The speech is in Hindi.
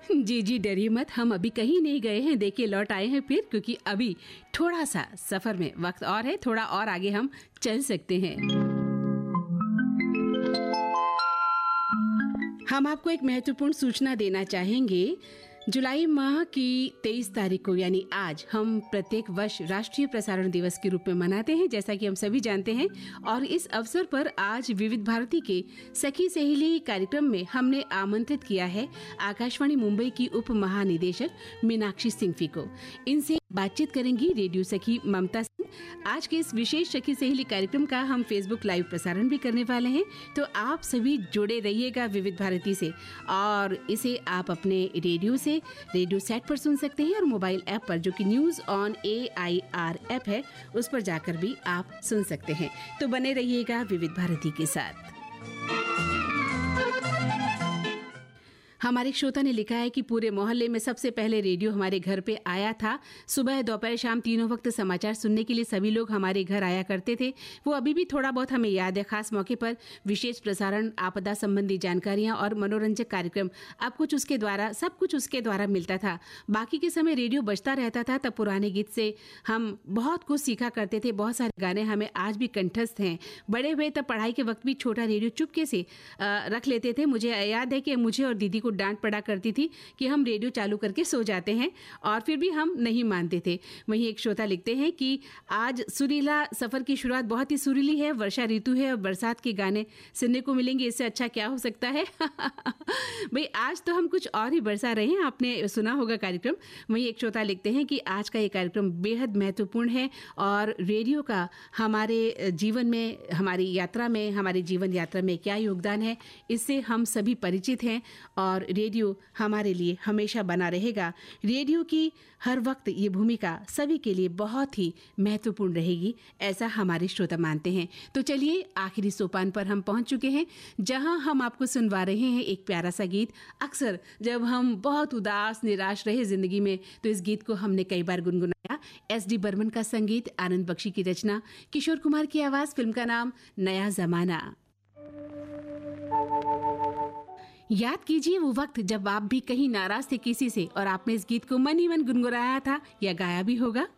जी जी, डरिए मत, हम अभी कहीं नहीं गए हैं। देखिए लौट आए हैं फिर, क्योंकि अभी थोड़ा सा सफर में वक्त और है, थोड़ा और आगे हम चल सकते हैं। हम आपको एक महत्वपूर्ण सूचना देना चाहेंगे। जुलाई माह की 23 तारीख को यानी आज हम प्रत्येक वर्ष राष्ट्रीय प्रसारण दिवस के रूप में मनाते हैं, जैसा कि हम सभी जानते हैं। और इस अवसर पर आज विविध भारती के सखी सहेली कार्यक्रम में हमने आमंत्रित किया है आकाशवाणी मुंबई की उप महानिदेशक मीनाक्षी सिंघवी को। इनसे बातचीत करेंगी रेडियो सखी ममता सिंह। आज के इस विशेष सखी सहेली कार्यक्रम का हम फेसबुक लाइव प्रसारण भी करने वाले हैं, तो आप सभी जुड़े रहिएगा विविध भारती से। और इसे आप अपने रेडियो से, रेडियो सेट पर सुन सकते हैं, और मोबाइल ऐप पर जो कि न्यूज ऑन AIR ऐप है, उस पर जाकर भी आप सुन सकते हैं। तो बने रहिएगा विविध भारती के साथ। हमारे श्रोता ने लिखा है कि पूरे मोहल्ले में सबसे पहले रेडियो हमारे घर पे आया था। सुबह दोपहर शाम तीनों वक्त समाचार सुनने के लिए सभी लोग हमारे घर आया करते थे। वो अभी भी थोड़ा बहुत हमें याद है। खास मौके पर विशेष प्रसारण, आपदा संबंधी जानकारियां और मनोरंजक कार्यक्रम, सब कुछ उसके द्वारा मिलता था। बाकी के समय रेडियो बजता रहता था। तब पुराने गीत से हम बहुत कुछ सीखा करते थे। बहुत सारे गाने हमें आज भी कंठस्थ हैं। बड़े हुए तब पढ़ाई के वक्त भी छोटा रेडियो चुपके से रख लेते थे। मुझे याद है कि मुझे और दीदी को डांट पड़ा करती थी कि हम रेडियो चालू करके सो जाते हैं, और फिर भी हम नहीं मानते थे। वहीं एक श्रोता लिखते हैं कि आज सुरीला सफर की शुरुआत बहुत ही सुरीली है। वर्षा ऋतु है और बरसात के गाने सुनने को मिलेंगे, इससे अच्छा क्या हो सकता है। भाई आज तो हम कुछ और ही बरसा रहे हैं, आपने सुना होगा कार्यक्रम। वहीं एक श्रोता लिखते हैं कि आज का ये कार्यक्रम बेहद महत्वपूर्ण है, और रेडियो का हमारे जीवन में, हमारी यात्रा में, हमारी जीवन यात्रा में क्या योगदान है, इससे हम सभी परिचित हैं। और रेडियो हमारे लिए हमेशा बना रहेगा। रेडियो की हर वक्त ये भूमिका सभी के लिए बहुत ही महत्वपूर्ण रहेगी, ऐसा हमारे श्रोता मानते हैं। तो चलिए आखिरी सोपान पर हम पहुंच चुके हैं, जहां हम आपको सुनवा रहे हैं एक प्यारा सा गीत। अक्सर जब हम बहुत उदास निराश रहे जिंदगी में, तो इस गीत को हमने कई बार गुनगुनाया। SD बर्मन का संगीत, आनंद बख्शी की रचना, किशोर कुमार की आवाज, फिल्म का नाम नया जमाना। याद कीजिए वो वक्त जब आप भी कहीं नाराज थे किसी से, और आपने इस गीत को मन ही मन गुनगुनाया था या गाया भी होगा।